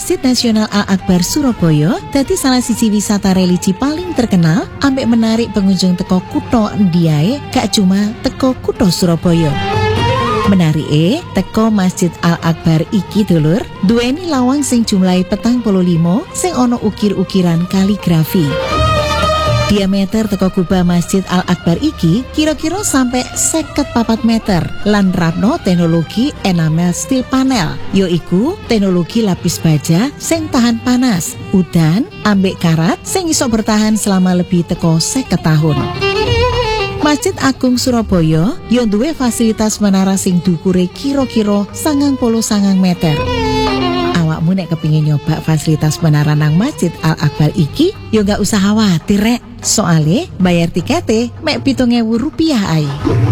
Masjid Nasional Al-Akbar Surabaya dadi salah siji wisata religi paling terkenal ambek menarik pengunjung teko kutha ndiae gak cuma teko kutha Surabaya. Menarike teko Masjid Al-Akbar iki dulur duweni lawang sing jumlahe 45 sing ana ukir-ukiran kaligrafi. Diameter teko kubah Masjid Al-Akbar iki kira-kira sampai 54 meter lan ratno teknologi enamel steel panel, yaiku teknologi lapis baja sing tahan panas, udan, ambek karat sing iso bertahan selama lebih teko 50 tahun. Masjid Agung Surabaya yo duwe fasilitas menara sing dukure kira-kira 99 meter. Awakmu nek kepingin nyoba fasilitas menara nang Masjid Al-Akbar iki yo gak usah khawatir rek. Soale bayar tikete mek 7.000 rupiah ae.